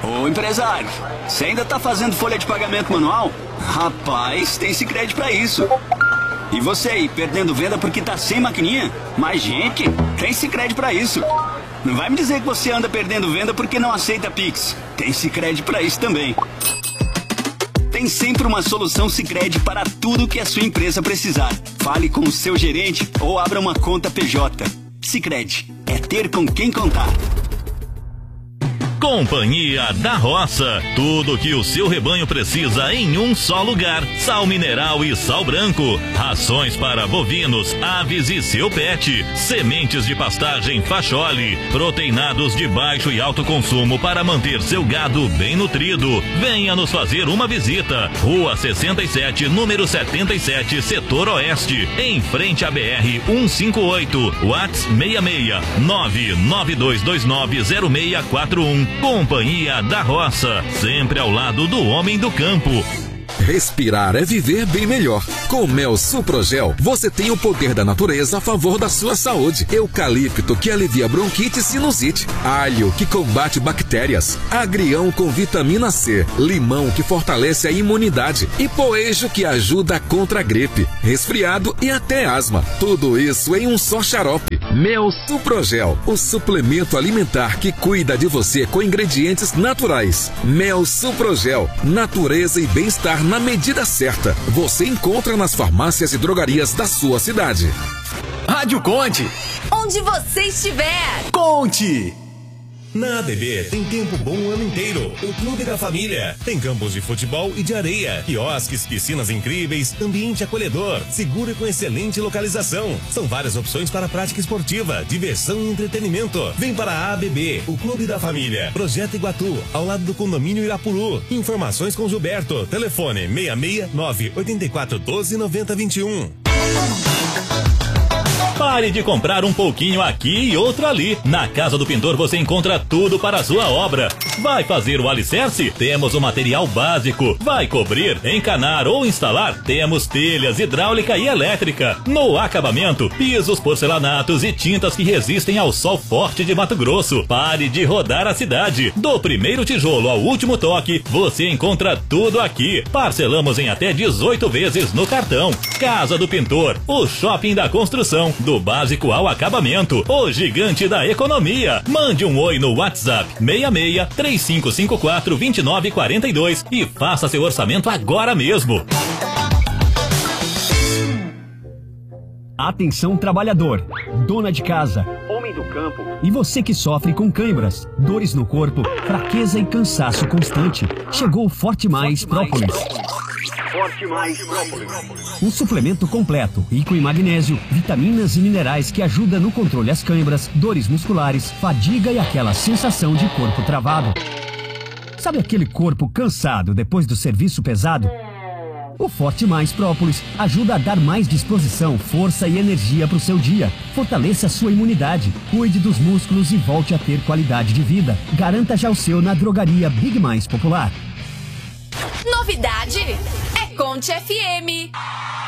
Ô empresário, você ainda tá fazendo folha de pagamento manual? Rapaz, tem Sicredi pra isso. E você aí, perdendo venda porque tá sem maquininha? Mas gente, tem Sicredi pra isso. Não vai me dizer que você anda perdendo venda porque não aceita Pix. Tem Sicredi pra isso também. Tem sempre uma solução Sicredi para tudo que a sua empresa precisar. Fale com o seu gerente ou abra uma conta PJ. Sicredi, é ter com quem contar. Companhia da Roça, tudo que o seu rebanho precisa em um só lugar. Sal mineral e sal branco, rações para bovinos, aves e seu pet, sementes de pastagem Facholi, proteinados de baixo e alto consumo para manter seu gado bem nutrido. Venha nos fazer uma visita. Rua 67, número 77, Setor Oeste, em frente à BR 158, WhatsApp 66 992290641. Companhia da Roça, sempre ao lado do homem do campo. Respirar é viver bem melhor. Com Mel Suprogel, você tem o poder da natureza a favor da sua saúde. Eucalipto, que alivia bronquite e sinusite. Alho, que combate bactérias. Agrião, com vitamina C. Limão, que fortalece a imunidade. E poejo, que ajuda contra a gripe, resfriado e até asma. Tudo isso em um só xarope. Mel Suprogel, o suplemento alimentar que cuida de você com ingredientes naturais. Mel Suprogel, natureza e bem-estar na medida certa. Você encontra nas farmácias e drogarias da sua cidade. Rádio Conte. Onde você estiver. Conte. Na ABB tem tempo bom o ano inteiro. O Clube da Família tem campos de futebol e de areia, quiosques, piscinas incríveis, ambiente acolhedor, seguro e com excelente localização. São várias opções para prática esportiva, diversão e entretenimento. Vem para a ABB, o Clube da Família, Projeto Iguatu, ao lado do condomínio Irapuru. Informações com Gilberto. Telefone 669 8412 9021. Pare de comprar um pouquinho aqui e outro ali. Na Casa do Pintor você encontra tudo para a sua obra. Vai fazer o alicerce? Temos o material básico. Vai cobrir, encanar ou instalar? Temos telhas, hidráulica e elétrica. No acabamento, pisos, porcelanatos e tintas que resistem ao sol forte de Mato Grosso. Pare de rodar a cidade. Do primeiro tijolo ao último toque, você encontra tudo aqui. Parcelamos em até 18 vezes no cartão. Casa do Pintor, o shopping da construção. Do básico ao acabamento, o gigante da economia. Mande um oi no WhatsApp 66 3554 2942 e faça seu orçamento agora mesmo. Atenção trabalhador, dona de casa, homem do campo e você que sofre com cãibras, dores no corpo, fraqueza e cansaço constante. Chegou o Forte Mais Própolis. Forte Mais Própolis. Um suplemento completo, rico em magnésio, vitaminas e minerais que ajuda no controle das cãibras, dores musculares, fadiga e aquela sensação de corpo travado. Sabe aquele corpo cansado depois do serviço pesado? O Forte Mais Própolis ajuda a dar mais disposição, força e energia para o seu dia. Fortaleça a sua imunidade, cuide dos músculos e volte a ter qualidade de vida. Garanta já o seu na drogaria Big Mais Popular. Novidade é Conte FM.